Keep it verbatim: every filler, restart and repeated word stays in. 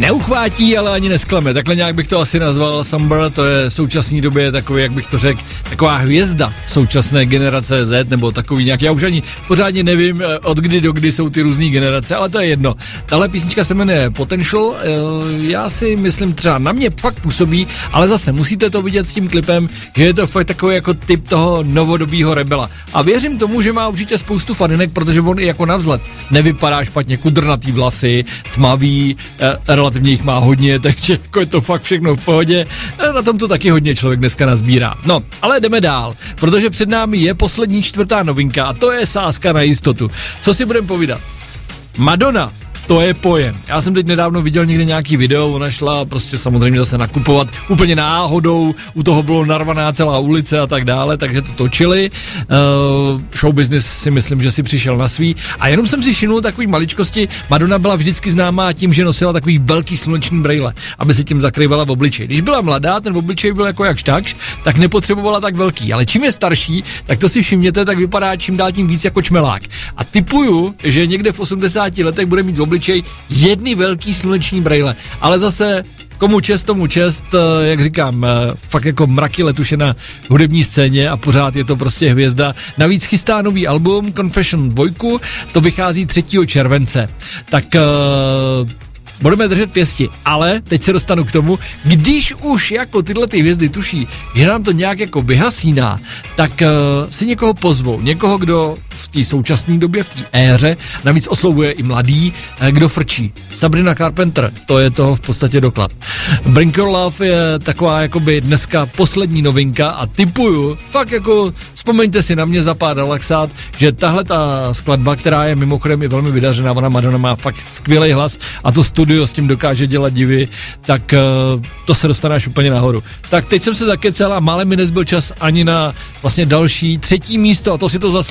neuchvátí, ale ani nesklame. Takhle nějak bych to asi nazval. Summer, to je v současné době takový, jak bych to řekl, taková hvězda současné generace Z, nebo takový nějaký, já už ani pořádně nevím, od kdy do kdy jsou ty různý generace, ale to je jedno. Tahle písnička se jmenuje Potential, já si myslím, třeba na mě fakt působí, ale zase musíte to vidět s tím klipem, že je to fakt takový jako typ toho novodobího rebela. A věřím tomu, že má určitě spoustu faninek, protože on i jako navzhled nevypadá špatně, kudrnatý vlasy, tmavý, eh, relativně jich má hodně, takže jako je to fakt všechno v pohodě. Eh, na tom to taky hodně člověk dneska nazbírá. No, ale jdeme dál, protože před námi je poslední čtvrtá novinka a to je sázka na jistotu. Co si budeme povídat? Madonna. To je pojem. Já jsem teď nedávno viděl někde nějaký video, ona šla prostě samozřejmě zase nakupovat úplně náhodou, u toho bylo narvaná celá ulice a tak dále, takže to točili. Uh, show business si myslím, že si přišel na svý. A jenom jsem si všimnul takový maličkosti, Madonna byla vždycky známá tím, že nosila takový velký sluneční brejle, aby si tím zakrývala v obličeji. Když byla mladá, ten obličej byl jako jakž takž, tak nepotřebovala tak velký, ale čím je starší, tak to si všimněte, tak vypadá čím dál tím víc jako čmelák. A tipuju, že někde v osmdesáti letech bude mít obličej jedny velký sluneční brejle, ale zase komu čest, tomu čest, jak říkám, fakt jako mraky letuše na hudební scéně a pořád je to prostě hvězda. Navíc chystá nový album Confession dva, to vychází třetího července. Tak uh, budeme držet pěsti, ale teď se dostanu k tomu, když už jako tyhle ty hvězdy tuší, že nám to nějak jako vyhasíná, tak uh, si někoho pozvou, někoho, kdo v té současné době, v té éře, navíc oslovuje i mladý, uh, kdo frčí. Sabrina Carpenter, to je toho v podstatě doklad. Bring Your Love je taková jakoby dneska poslední novinka a tipuju, fakt jako vzpomeňte si na mě za pár relaxát, že tahle ta skladba, která je mimochodem i velmi vydařená, ona Madonna má fakt skvělý hlas a to studio s tím dokáže dělat divy, tak uh, to se dostaneš úplně nahoru. Tak teď jsem se zakecel a málem mi nezbyl čas ani na vlastně další třetí místo a to si to zaslouží.